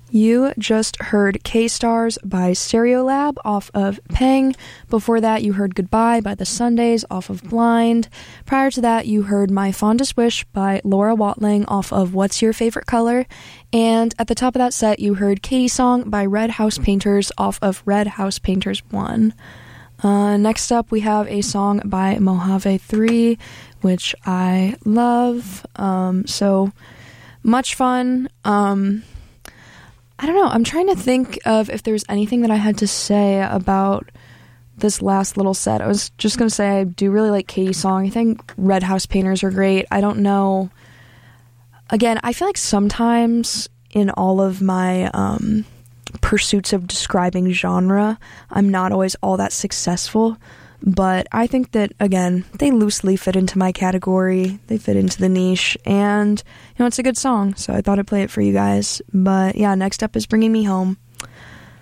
You just heard K-Stars by Stereolab off of Peng. Before that, you heard Goodbye by The Sundays off of Blind. Prior to that, you heard My Fondest Wish by Laura Watling off of What's Your Favorite Color? And at the top of that set, you heard Katie Song by Red House Painters off of Red House Painters 1. Next up, we have a song by Mojave 3, which I love. So much fun. I don't know, I'm trying to think of if there's anything that I had to say about this last little set. I was just going to say I do really like Katie's song. I think Red House Painters are great. I don't know. Again, I feel like sometimes in all of my pursuits of describing genre, I'm not always all that successful. But I think that, again, they loosely fit into my category. They fit into the niche. And, you know, it's a good song, so I thought I'd play it for you guys. But, yeah, next up is Bringing Me Home.